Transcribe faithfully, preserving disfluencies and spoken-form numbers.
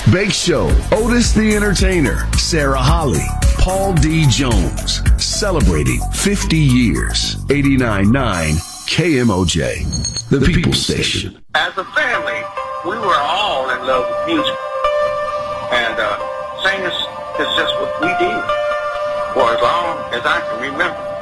Bake Show, Otis the Entertainer, Sarah Holly, Paul D. Jones, celebrating fifty years. eighty-nine point nine K M O J, the People Station. As a family, we were all in love with music. And uh, singing is just what we did for as long as I can remember.